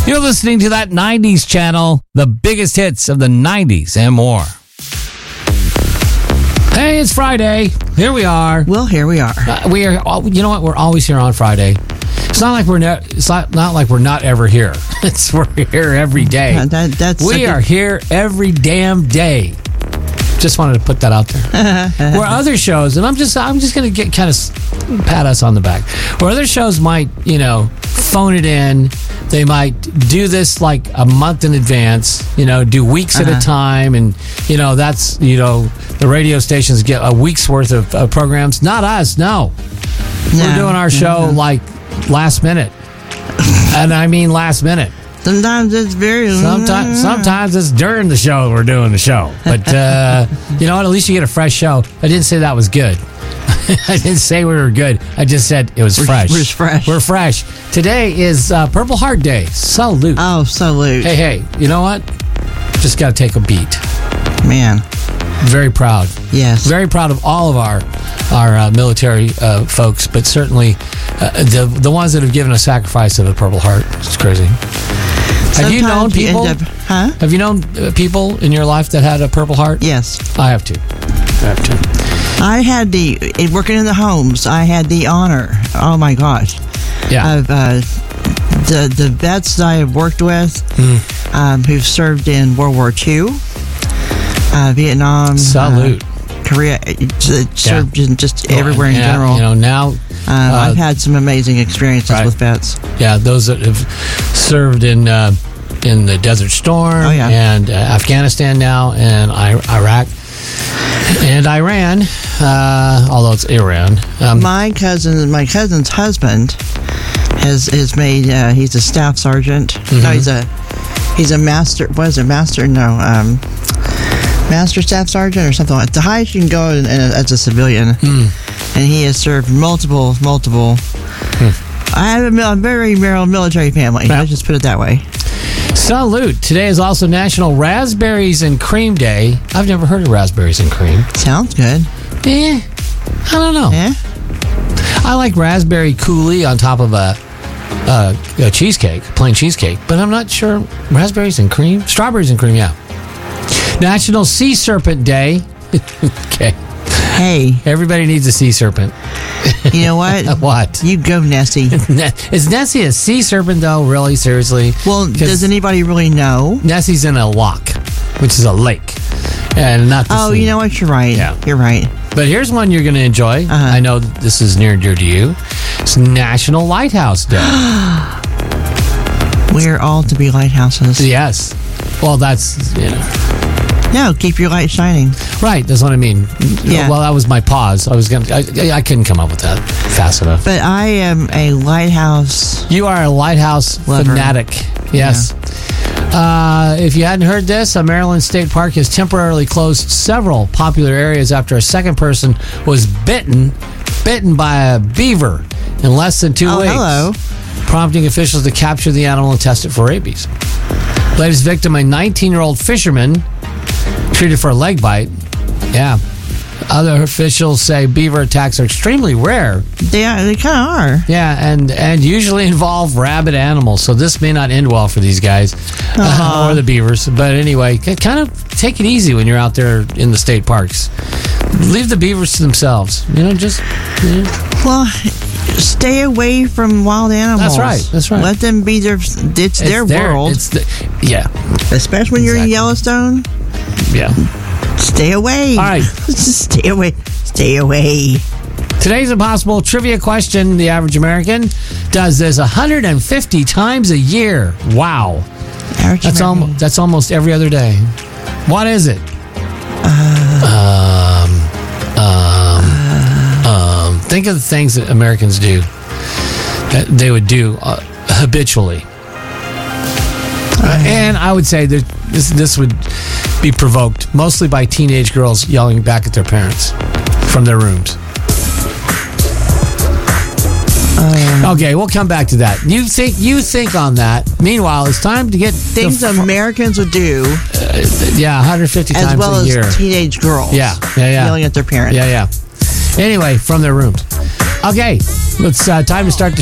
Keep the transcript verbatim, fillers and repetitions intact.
You're listening to that nineties channel, the biggest hits of the nineties and more. Hey, it's Friday. Here we are. Well, here we are. Uh, we are. You know what? We're always here on Friday. It's not like we're not. It's not, not like we're not ever here. It's we're here every day. Uh, that, that's we are here every damn day. Just wanted to put that out there. Where other shows, and I'm just, I'm just going to get kind of pat us on the back. Where other shows might, you know, phone it in. They might do this like a month in advance, you know, do weeks uh-huh. at a time. And, you know, that's, you know, the radio stations get a week's worth of uh, programs. Not us, no. no. We're doing our show mm-hmm. like last minute. And I mean last minute. Sometimes it's very... Sometimes, sometimes it's during the show we're doing the show. But, uh, you know what? At least you get a fresh show. I didn't say that was good. I didn't say we were good. I just said it was we're, fresh. We're fresh. We're fresh. Today is uh, Purple Heart Day. Salute. Oh, salute. Hey, hey, you know what? Just got to take a beat. Man. Very proud. Yes. Very proud of all of our our uh, military uh, folks, but certainly uh, the the ones that have given a sacrifice of a Purple Heart. It's crazy. Sometimes have you known you people? Up, huh? Have you known uh, people in your life that had a Purple Heart? Yes. I have too. I have too. I had the, working in the homes, I had the honor, oh my gosh, yeah. of uh, the the vets that I have worked with mm. um, who've served in World War Two, uh, Vietnam, Salute. Uh, Korea, served yeah. in just well, everywhere in yeah, general. You know, now uh, uh, I've had some amazing experiences right. with vets. Yeah, those that have served in uh, in the Desert Storm oh, yeah. and uh, Afghanistan now and I- Iraq. And Iran, uh, although it's Iran. Um, my cousin, my cousin's husband, has is made. Uh, he's a staff sergeant. Mm-hmm. No, he's a he's a master. What is it? Master? No, um, master staff sergeant or something like that. The highest you can go in, in a, as a civilian. Mm. And he has served multiple, multiple. Mm. I have a, a very military family. Yeah. Let's just put it that way. Salute. Today is also National Raspberries and Cream Day. I've never heard of raspberries and cream. Sounds good. Eh, I don't know. Eh? I like raspberry coulis on top of a, a, a cheesecake, plain cheesecake, but I'm not sure. Raspberries and cream? Strawberries and cream, yeah. National Sea Serpent Day. Okay. Hey. Everybody needs a sea serpent. You know what? What? You go, Nessie. Is Nessie a sea serpent, though? Really? Seriously? Well, does anybody really know? Nessie's in a loch, which is a lake. And not the Oh, sea. You know what? You're right. Yeah. You're right. But here's one you're going to enjoy. Uh-huh. I know this is near and dear to you. It's National Lighthouse Day. We're all to be lighthouses. Yes. Well, that's, you know. No, keep your light shining. Right, that's what I mean. Yeah. Well, that was my pause. I was gonna. I, I couldn't come up with that fast enough. But I am a lighthouse. You are a lighthouse lover. Fanatic. Yes. Yeah. Uh, if you hadn't heard this, a Maryland State Park has temporarily closed several popular areas after a second person was bitten, bitten by a beaver in less than two oh, weeks. Hello. Prompting officials to capture the animal and test it for rabies. Latest victim, a nineteen-year-old fisherman. Treated for a leg bite. Yeah. Other officials say beaver attacks are extremely rare. They are. They kind of are. Yeah, and, and usually involve rabid animals. So this may not end well for these guys uh, or the beavers. But anyway, kind of take it easy when you're out there in the state parks. Leave the beavers to themselves. You know, just... You know. Well, stay away from wild animals. That's right. That's right. Let them be their... It's, it's their, their world. It's the, yeah. Especially when exactly. you're in Yellowstone. Yeah. Stay away. All right. Just stay away. Stay away. Today's impossible trivia question. The average American does this one hundred fifty times a year. Wow. Average that's American. Al- that's almost every other day. What is it? Uh, um, um, uh, um, think of the things that Americans do that they would do uh, habitually. Uh, and I would say that this, this would be provoked mostly by teenage girls yelling back at their parents from their rooms. Uh, okay, we'll come back to that. You think you think on that. Meanwhile, it's time to get things the, Americans would do. Uh, yeah, one hundred fifty as times well a year. As teenage girls. Yeah, yeah, yeah. Yelling at their parents. Yeah, yeah. Anyway, from their rooms. Okay, it's uh, time to start the